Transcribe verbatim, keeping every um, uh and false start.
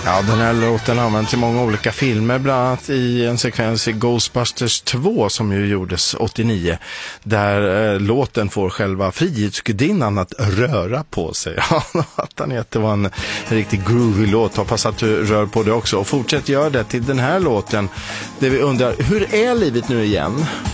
Ja, den här låten har använts i många olika filmer, bland annat i en sekvens i Ghostbusters två som ju gjordes åttionio, där eh, låten får själva Frihetsgudinnan att röra på sig. Ja, att han heter var en riktigt groovy låt. Hoppas att du rör på det också och fortsätt göra det till den här låten där vi undrar, hur är livet nu igen?